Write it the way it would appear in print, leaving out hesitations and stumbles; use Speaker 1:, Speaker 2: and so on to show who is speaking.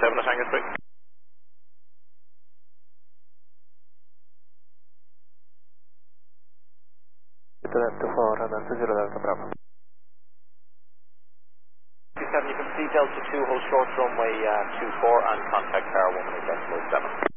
Speaker 1: 7 at Hangar 3.
Speaker 2: Delta 4 and that's 0 Delta Bravo.
Speaker 1: 27, you can see Delta 2 hold short runway 24 and contact tower 1.7.